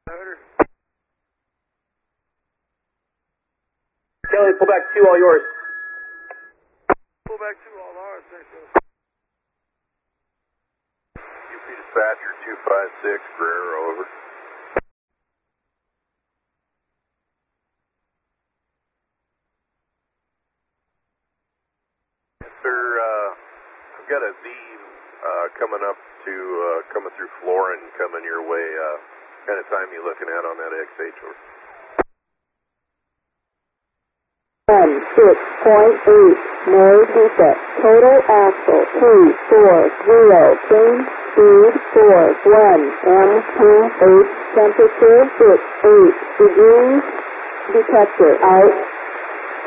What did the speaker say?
Kelly, pull back 2, all yours. Pull back 2, all ours, thanks, sir. UP dispatcher 256, Guerrero, over. Yes, sir, I've got a V coming up to, coming through Florin, coming your way. Kind of time you looking at on that XH, over. 6.8, no defect. Total axle 240, change speed 41, M28, temperature 8 degrees, detector out.